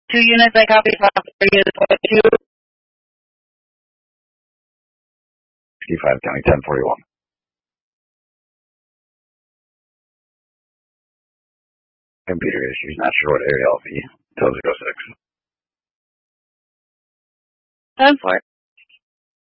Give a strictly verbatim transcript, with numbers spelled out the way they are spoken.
Two units, I copy. Unit twenty-two. sixty-five, County ten forty-one. Computer issues, not sure what area I'll be. Till zero six. Ten four.